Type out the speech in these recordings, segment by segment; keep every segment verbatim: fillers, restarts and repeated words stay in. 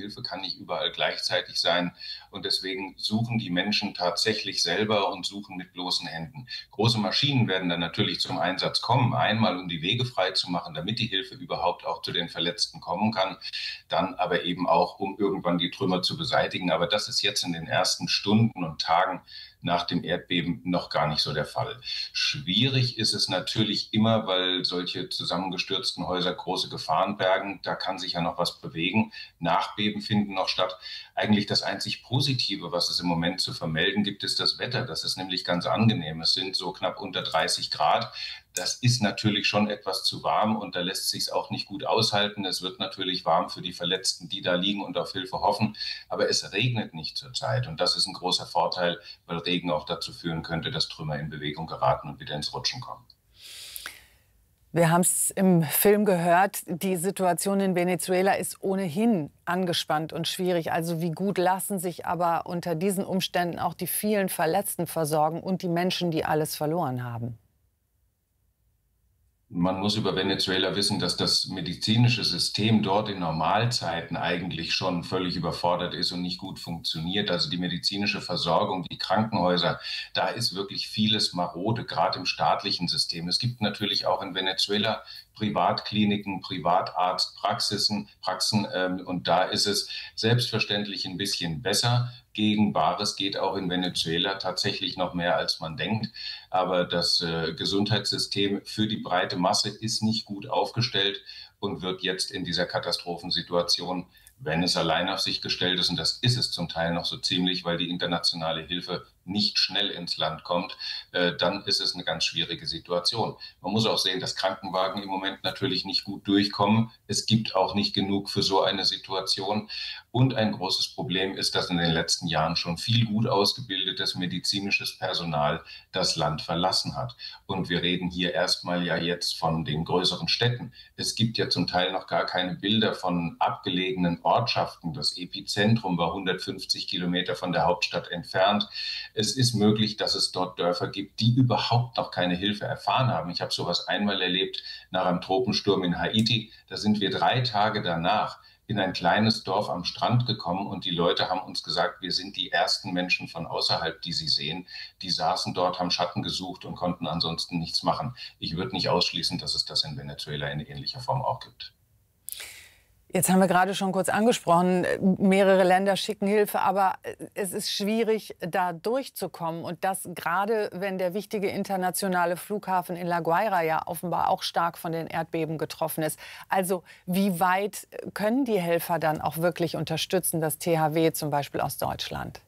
Hilfe kann nicht überall gleichzeitig sein. Und deswegen suchen die Menschen tatsächlich selber und suchen mit bloßen Händen. Große Maschinen werden dann natürlich zum Einsatz kommen. Einmal, um die Wege frei zu machen, damit die Hilfe überhaupt auch zu den Verletzten kommen kann. Dann aber eben auch, um irgendwann die Trümmer zu beseitigen. Aber das ist jetzt in den ersten Stunden und Tagen nach dem Erdbeben noch gar nicht so der Fall. Schwierig ist es natürlich immer, weil solche zusammengestürzten Häuser große Gefahren bergen. Da kann sich ja noch was bewegen. Nachbeben finden noch statt. Eigentlich das einzig Positive, was es im Moment zu vermelden gibt, ist das Wetter. Das ist nämlich ganz angenehm. Es sind so knapp unter dreißig Grad. Das ist natürlich schon etwas zu warm und da lässt sich es auch nicht gut aushalten. Es wird natürlich warm für die Verletzten, die da liegen und auf Hilfe hoffen. Aber es regnet nicht zurzeit und das ist ein großer Vorteil, weil Regen auch dazu führen könnte, dass Trümmer in Bewegung geraten und wieder ins Rutschen kommen. Wir haben es im Film gehört, die Situation in Venezuela ist ohnehin angespannt und schwierig. Also wie gut lassen sich aber unter diesen Umständen auch die vielen Verletzten versorgen und die Menschen, die alles verloren haben? Man muss über Venezuela wissen, dass das medizinische System dort in Normalzeiten eigentlich schon völlig überfordert ist und nicht gut funktioniert. Also die medizinische Versorgung, die Krankenhäuser, da ist wirklich vieles marode, gerade im staatlichen System. Es gibt natürlich auch in Venezuela Privatkliniken, Privatarztpraxisen, Praxen, ähm, und da ist es selbstverständlich ein bisschen besser. Gegen Bares geht auch in Venezuela tatsächlich noch mehr, als man denkt. Aber das äh, Gesundheitssystem für die breite Masse ist nicht gut aufgestellt und wird jetzt in dieser Katastrophensituation, wenn es allein auf sich gestellt ist, und das ist es zum Teil noch so ziemlich, weil die internationale Hilfe nicht schnell ins Land kommt, äh, dann ist es eine ganz schwierige Situation. Man muss auch sehen, dass Krankenwagen im Moment natürlich nicht gut durchkommen. Es gibt auch nicht genug für so eine Situation. Und ein großes Problem ist, dass in den letzten Jahren schon viel gut ausgebildetes medizinisches Personal das Land verlassen hat. Und wir reden hier erstmal ja jetzt von den größeren Städten. Es gibt ja zum Teil noch gar keine Bilder von abgelegenen Ortschaften. Das Epizentrum war hundertfünfzig Kilometer von der Hauptstadt entfernt. Es ist möglich, dass es dort Dörfer gibt, die überhaupt noch keine Hilfe erfahren haben. Ich habe sowas einmal erlebt nach einem Tropensturm in Haiti. Da sind wir drei Tage danach in ein kleines Dorf am Strand gekommen und die Leute haben uns gesagt, wir sind die ersten Menschen von außerhalb, die sie sehen. Die saßen dort, haben Schatten gesucht und konnten ansonsten nichts machen. Ich würde nicht ausschließen, dass es das in Venezuela in ähnlicher Form auch gibt. Jetzt haben wir gerade schon kurz angesprochen, mehrere Länder schicken Hilfe, aber es ist schwierig, da durchzukommen. Und das gerade, wenn der wichtige internationale Flughafen in La Guaira ja offenbar auch stark von den Erdbeben getroffen ist. Also wie weit können die Helfer dann auch wirklich unterstützen, das T H W zum Beispiel aus Deutschland?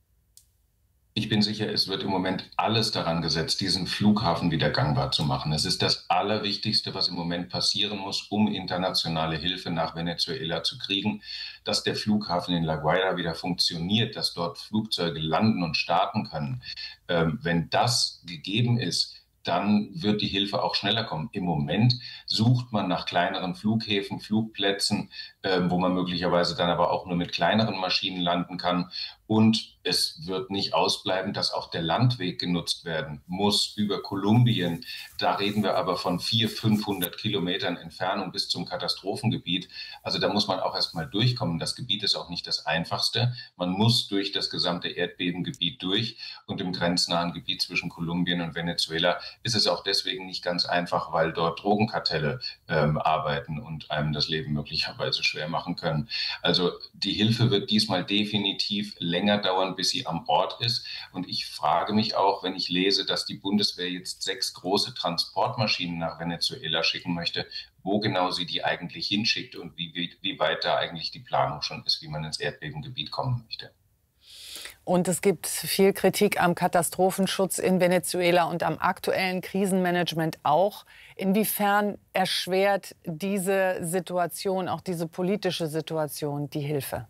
Ich bin sicher, es wird im Moment alles daran gesetzt, diesen Flughafen wieder gangbar zu machen. Es ist das Allerwichtigste, was im Moment passieren muss, um internationale Hilfe nach Venezuela zu kriegen, dass der Flughafen in La Guaira wieder funktioniert, dass dort Flugzeuge landen und starten können. Ähm, wenn das gegeben ist, dann wird die Hilfe auch schneller kommen. Im Moment sucht man nach kleineren Flughäfen, Flugplätzen, äh, wo man möglicherweise dann aber auch nur mit kleineren Maschinen landen kann. Und es wird nicht ausbleiben, dass auch der Landweg genutzt werden muss über Kolumbien. Da reden wir aber von vierhundert, fünfhundert Kilometern Entfernung bis zum Katastrophengebiet. Also da muss man auch erst mal durchkommen. Das Gebiet ist auch nicht das einfachste. Man muss durch das gesamte Erdbebengebiet durch. Und im grenznahen Gebiet zwischen Kolumbien und Venezuela ist es auch deswegen nicht ganz einfach, weil dort Drogenkartelle ähm, arbeiten und einem das Leben möglicherweise schwer machen können. Also die Hilfe wird diesmal definitiv länger dauern, bis sie am Ort ist. Und ich frage mich auch, wenn ich lese, dass die Bundeswehr jetzt sechs große Transportmaschinen nach Venezuela schicken möchte, wo genau sie die eigentlich hinschickt und wie, wie, wie weit da eigentlich die Planung schon ist, wie man ins Erdbebengebiet kommen möchte. Und es gibt viel Kritik am Katastrophenschutz in Venezuela und am aktuellen Krisenmanagement auch. Inwiefern erschwert diese Situation, auch diese politische Situation, die Hilfe?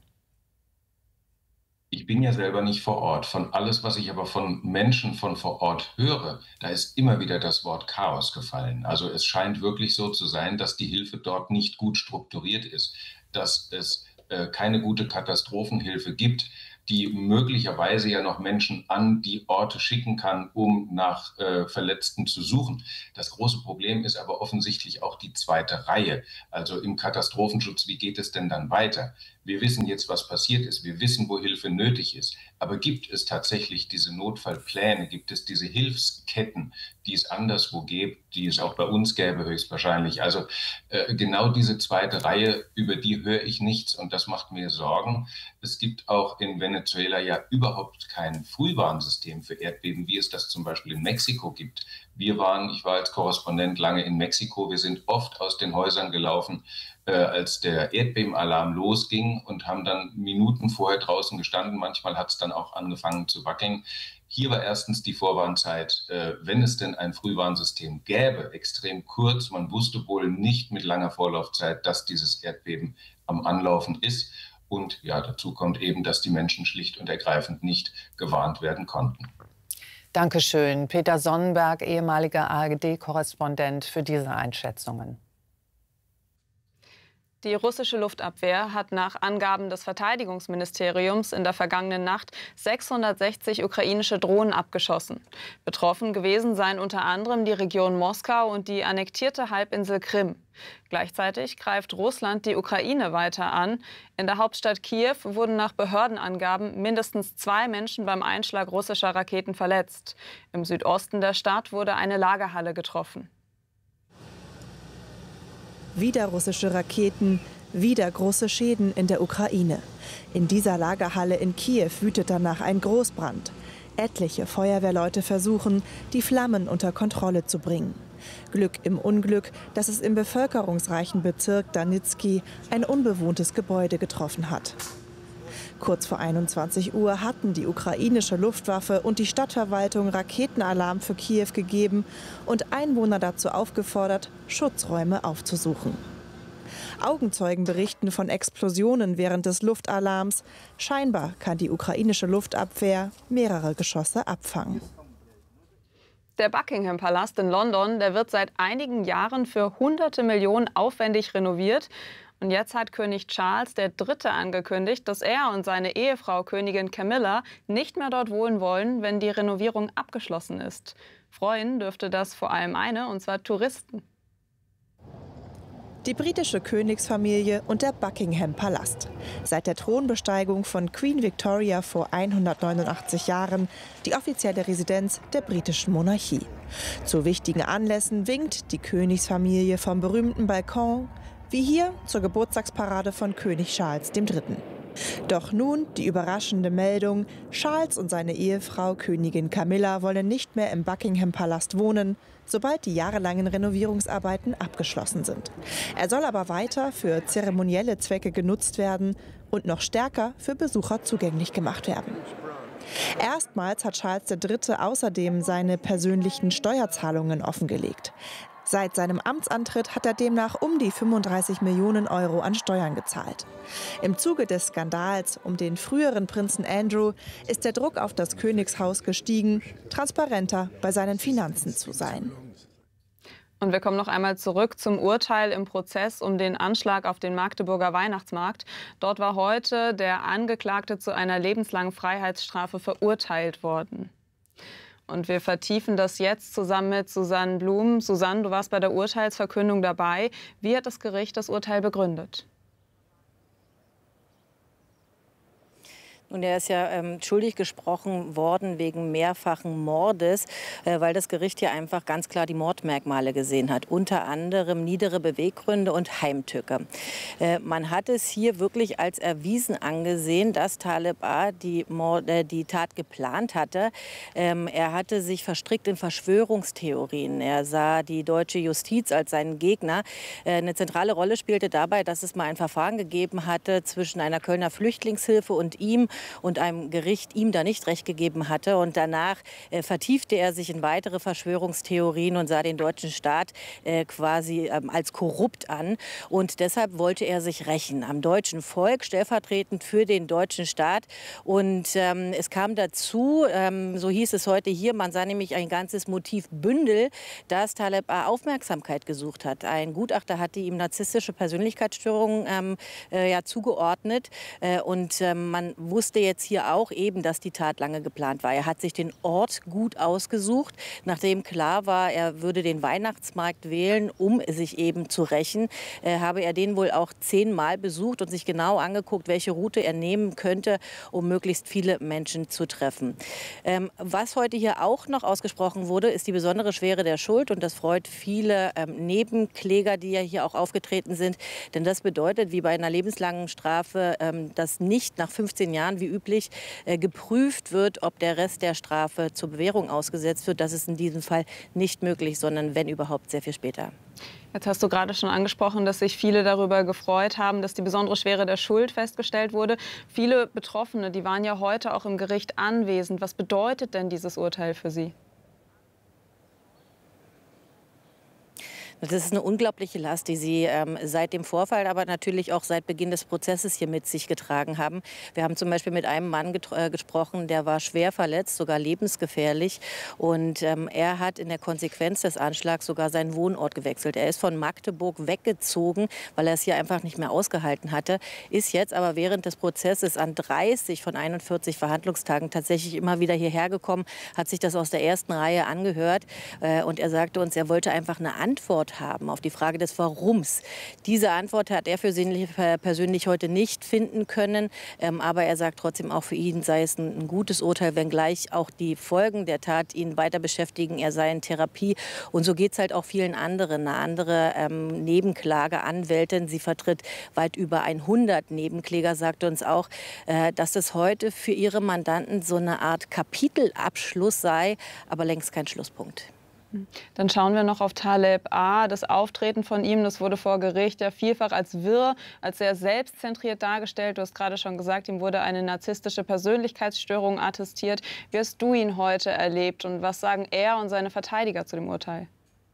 Ich bin ja selber nicht vor Ort. Von alles, was ich aber von Menschen von vor Ort höre, da ist immer wieder das Wort Chaos gefallen. Also es scheint wirklich so zu sein, dass die Hilfe dort nicht gut strukturiert ist, dass es äh, keine gute Katastrophenhilfe gibt, die möglicherweise ja noch Menschen an die Orte schicken kann, um nach äh, Verletzten zu suchen. Das große Problem ist aber offensichtlich auch die zweite Reihe. Also im Katastrophenschutz, wie geht es denn dann weiter? Wir wissen jetzt, was passiert ist. Wir wissen, wo Hilfe nötig ist. Aber gibt es tatsächlich diese Notfallpläne? Gibt es diese Hilfsketten, die es anderswo gibt, die es auch bei uns gäbe höchstwahrscheinlich? Also äh, genau diese zweite Reihe, über die höre ich nichts und das macht mir Sorgen. Es gibt auch in Venezuela ja überhaupt kein Frühwarnsystem für Erdbeben, wie es das zum Beispiel in Mexiko gibt. Wir waren, ich war als Korrespondent lange in Mexiko, wir sind oft aus den Häusern gelaufen, äh, als der Erdbebenalarm losging und haben dann Minuten vorher draußen gestanden. Manchmal hat es dann auch angefangen zu wackeln. Hier war erstens die Vorwarnzeit, äh, wenn es denn ein Frühwarnsystem gäbe, extrem kurz. Man wusste wohl nicht mit langer Vorlaufzeit, dass dieses Erdbeben am Anlaufen ist. Und ja, dazu kommt eben, dass die Menschen schlicht und ergreifend nicht gewarnt werden konnten. Dankeschön, Peter Sonnenberg, ehemaliger A R D-Korrespondent, für diese Einschätzungen. Die russische Luftabwehr hat nach Angaben des Verteidigungsministeriums in der vergangenen Nacht sechshundertsechzig ukrainische Drohnen abgeschossen. Betroffen gewesen seien unter anderem die Region Moskau und die annektierte Halbinsel Krim. Gleichzeitig greift Russland die Ukraine weiter an. In der Hauptstadt Kiew wurden nach Behördenangaben mindestens zwei Menschen beim Einschlag russischer Raketen verletzt. Im Südosten der Stadt wurde eine Lagerhalle getroffen. Wieder russische Raketen, wieder große Schäden in der Ukraine. In dieser Lagerhalle in Kiew wütet danach ein Großbrand. Etliche Feuerwehrleute versuchen, die Flammen unter Kontrolle zu bringen. Glück im Unglück, dass es im bevölkerungsreichen Bezirk Danitski ein unbewohntes Gebäude getroffen hat. Kurz vor einundzwanzig Uhr hatten die ukrainische Luftwaffe und die Stadtverwaltung Raketenalarm für Kiew gegeben und Einwohner dazu aufgefordert, Schutzräume aufzusuchen. Augenzeugen berichten von Explosionen während des Luftalarms. Scheinbar kann die ukrainische Luftabwehr mehrere Geschosse abfangen. Der Buckingham-Palast in London, der wird seit einigen Jahren für hunderte Millionen aufwendig renoviert. Und jetzt hat König Charles der Dritte angekündigt, dass er und seine Ehefrau Königin Camilla nicht mehr dort wohnen wollen, wenn die Renovierung abgeschlossen ist. Freuen dürfte das vor allem eine, und zwar Touristen. Die britische Königsfamilie und der Buckingham-Palast. Seit der Thronbesteigung von Queen Victoria vor hundertneunundachtzig Jahren die offizielle Residenz der britischen Monarchie. Zu wichtigen Anlässen winkt die Königsfamilie vom berühmten Balkon, wie hier zur Geburtstagsparade von König Charles der Dritte. Doch nun die überraschende Meldung, Charles und seine Ehefrau Königin Camilla wollen nicht mehr im Buckingham-Palast wohnen, sobald die jahrelangen Renovierungsarbeiten abgeschlossen sind. Er soll aber weiter für zeremonielle Zwecke genutzt werden und noch stärker für Besucher zugänglich gemacht werden. Erstmals hat Charles der Dritte außerdem seine persönlichen Steuerzahlungen offengelegt. Seit seinem Amtsantritt hat er demnach um die fünfunddreißig Millionen Euro an Steuern gezahlt. Im Zuge des Skandals um den früheren Prinzen Andrew ist der Druck auf das Königshaus gestiegen, transparenter bei seinen Finanzen zu sein. Und wir kommen noch einmal zurück zum Urteil im Prozess um den Anschlag auf den Magdeburger Weihnachtsmarkt. Dort war heute der Angeklagte zu einer lebenslangen Freiheitsstrafe verurteilt worden. Und wir vertiefen das jetzt zusammen mit Susanne Blum. Susanne, du warst bei der Urteilsverkündung dabei. Wie hat das Gericht das Urteil begründet? Und er ist ja ähm, schuldig gesprochen worden wegen mehrfachen Mordes, äh, weil das Gericht hier einfach ganz klar die Mordmerkmale gesehen hat. Unter anderem niedere Beweggründe und Heimtücke. Äh, man hat es hier wirklich als erwiesen angesehen, dass Taleb A. die, Mord, äh, die Tat geplant hatte. Ähm, er hatte sich verstrickt in Verschwörungstheorien. Er sah die deutsche Justiz als seinen Gegner. Äh, eine zentrale Rolle spielte dabei, dass es mal ein Verfahren gegeben hatte zwischen einer Kölner Flüchtlingshilfe und ihm, und einem Gericht ihm da nicht recht gegeben hatte. Und danach äh, vertiefte er sich in weitere Verschwörungstheorien und sah den deutschen Staat äh, quasi ähm, als korrupt an. Und deshalb wollte er sich rächen am deutschen Volk, stellvertretend für den deutschen Staat. Und ähm, es kam dazu, ähm, so hieß es heute hier, man sah nämlich ein ganzes Motivbündel, das Taleb A. Aufmerksamkeit gesucht hat. Ein Gutachter hatte ihm narzisstische Persönlichkeitsstörungen ähm, äh, ja, zugeordnet. Äh, und ähm, man wusste wusste jetzt hier auch eben, dass die Tat lange geplant war. Er hat sich den Ort gut ausgesucht, nachdem klar war, er würde den Weihnachtsmarkt wählen, um sich eben zu rächen, äh, habe er den wohl auch zehnmal besucht und sich genau angeguckt, welche Route er nehmen könnte, um möglichst viele Menschen zu treffen. Ähm, was heute hier auch noch ausgesprochen wurde, ist die besondere Schwere der Schuld, und das freut viele ähm, Nebenkläger, die ja hier auch aufgetreten sind, denn das bedeutet, wie bei einer lebenslangen Strafe, ähm, dass nicht nach fünfzehn Jahren wie üblich äh, geprüft wird, ob der Rest der Strafe zur Bewährung ausgesetzt wird. Das ist in diesem Fall nicht möglich, sondern wenn überhaupt sehr viel später. Jetzt hast du gerade schon angesprochen, dass sich viele darüber gefreut haben, dass die besondere Schwere der Schuld festgestellt wurde. Viele Betroffene, die waren ja heute auch im Gericht anwesend. Was bedeutet denn dieses Urteil für sie? Das ist eine unglaubliche Last, die Sie ähm, seit dem Vorfall, aber natürlich auch seit Beginn des Prozesses hier mit sich getragen haben. Wir haben zum Beispiel mit einem Mann äh, gesprochen, der war schwer verletzt, sogar lebensgefährlich. Und ähm, er hat in der Konsequenz des Anschlags sogar seinen Wohnort gewechselt. Er ist von Magdeburg weggezogen, weil er es hier einfach nicht mehr ausgehalten hatte. Ist jetzt aber während des Prozesses an dreißig von einundvierzig Verhandlungstagen tatsächlich immer wieder hierher gekommen, hat sich das aus der ersten Reihe angehört. Äh, und er sagte uns, er wollte einfach eine Antwort haben auf die Frage des Warums. Diese Antwort hat er für sich persönlich heute nicht finden können. Ähm, aber er sagt trotzdem, auch für ihn sei es ein, ein gutes Urteil, wenngleich auch die Folgen der Tat ihn weiter beschäftigen. Er sei in Therapie. Und so geht es halt auch vielen anderen. Eine andere ähm, Nebenklageanwältin, sie vertritt weit über hundert Nebenkläger, sagt uns auch, äh, dass es heute für ihre Mandanten so eine Art Kapitelabschluss sei, aber längst kein Schlusspunkt. Dann schauen wir noch auf Taleb A. Das Auftreten von ihm, das wurde vor Gericht ja vielfach als wirr, als sehr selbstzentriert dargestellt. Du hast gerade schon gesagt, ihm wurde eine narzisstische Persönlichkeitsstörung attestiert. Wie hast du ihn heute erlebt und was sagen er und seine Verteidiger zu dem Urteil?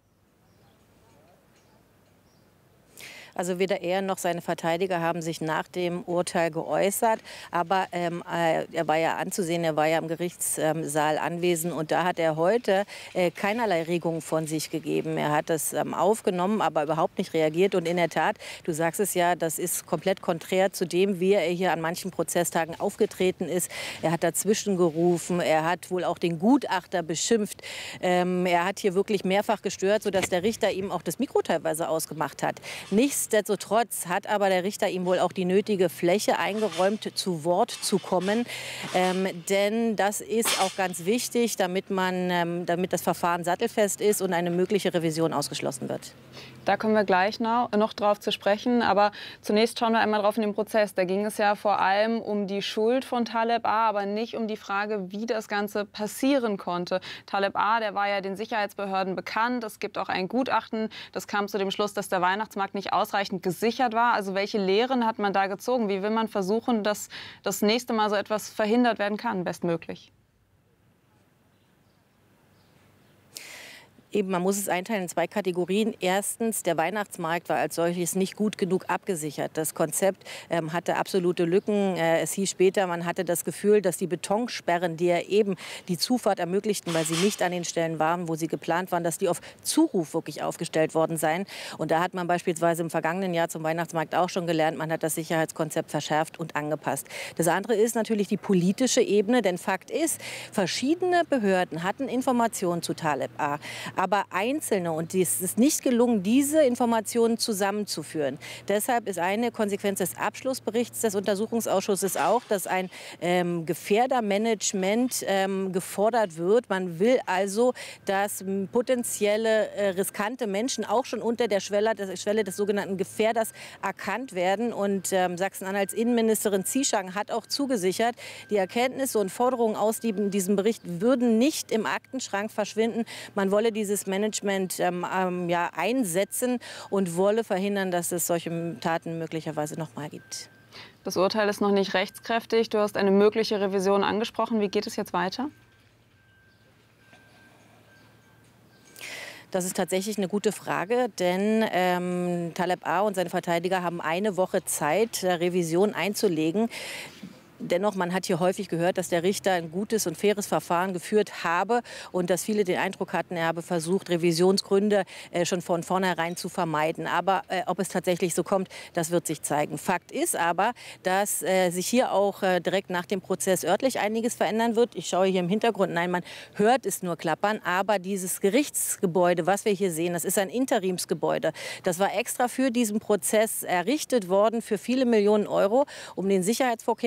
Also weder er noch seine Verteidiger haben sich nach dem Urteil geäußert. Aber ähm, äh, er war ja anzusehen, er war ja im Gerichtssaal anwesend. Und da hat er heute äh, keinerlei Regungen von sich gegeben. Er hat das ähm, aufgenommen, aber überhaupt nicht reagiert. Und in der Tat, du sagst es ja, das ist komplett konträr zu dem, wie er hier an manchen Prozesstagen aufgetreten ist. Er hat dazwischen gerufen, er hat wohl auch den Gutachter beschimpft. Ähm, er hat hier wirklich mehrfach gestört, sodass der Richter ihm auch das Mikro teilweise ausgemacht hat. Nichts Nichtsdestotrotz hat aber der Richter ihm wohl auch die nötige Fläche eingeräumt, zu Wort zu kommen. Ähm, denn das ist auch ganz wichtig, damit, man, ähm, damit das Verfahren sattelfest ist und eine mögliche Revision ausgeschlossen wird. Da kommen wir gleich noch, noch drauf zu sprechen. Aber zunächst schauen wir einmal drauf in den Prozess. Da ging es ja vor allem um die Schuld von Taleb A., aber nicht um die Frage, wie das Ganze passieren konnte. Taleb A., der war ja den Sicherheitsbehörden bekannt. Es gibt auch ein Gutachten, das kam zu dem Schluss, dass der Weihnachtsmarkt nicht ausreichend gesichert war. Also welche Lehren hat man da gezogen? Wie will man versuchen, dass das nächste Mal so etwas verhindert werden kann, bestmöglich? Eben, man muss es einteilen in zwei Kategorien. Erstens, der Weihnachtsmarkt war als solches nicht gut genug abgesichert. Das Konzept ähm, hatte absolute Lücken. Äh, es hieß später, man hatte das Gefühl, dass die Betonsperren, die ja eben die Zufahrt ermöglichten, weil sie nicht an den Stellen waren, wo sie geplant waren, dass die auf Zuruf wirklich aufgestellt worden seien. Und da hat man beispielsweise im vergangenen Jahr zum Weihnachtsmarkt auch schon gelernt, man hat das Sicherheitskonzept verschärft und angepasst. Das andere ist natürlich die politische Ebene, denn Fakt ist, verschiedene Behörden hatten Informationen zu Taleb A. Aber einzelne, und es ist nicht gelungen, diese Informationen zusammenzuführen. Deshalb ist eine Konsequenz des Abschlussberichts des Untersuchungsausschusses auch, dass ein ähm, Gefährdermanagement ähm, gefordert wird. Man will also, dass ähm, potenzielle äh, riskante Menschen auch schon unter der Schwelle, der Schwelle des sogenannten Gefährders erkannt werden. Und ähm, Sachsen-Anhalts Innenministerin Zieschang hat auch zugesichert, die Erkenntnisse und Forderungen aus diesem Bericht würden nicht im Aktenschrank verschwinden. Man wolle diese dieses Management ähm, ähm, ja, einsetzen und wolle verhindern, dass es solche Taten möglicherweise noch mal gibt. Das Urteil ist noch nicht rechtskräftig. Du hast eine mögliche Revision angesprochen. Wie geht es jetzt weiter? Das ist tatsächlich eine gute Frage, denn ähm, Taleb A. und seine Verteidiger haben eine Woche Zeit, Revision einzulegen. dennoch, man hat hier häufig gehört, dass der Richter ein gutes und faires Verfahren geführt habe und dass viele den Eindruck hatten, er habe versucht, Revisionsgründe äh, schon von vornherein zu vermeiden. Aber äh, ob es tatsächlich so kommt, das wird sich zeigen. Fakt ist aber, dass äh, sich hier auch äh, direkt nach dem Prozess örtlich einiges verändern wird. Ich schaue hier im Hintergrund, nein, man hört es nur klappern, aber dieses Gerichtsgebäude, was wir hier sehen, das ist ein Interimsgebäude. Das war extra für diesen Prozess errichtet worden für viele Millionen Euro, um den Sicherheitsvorkehrungen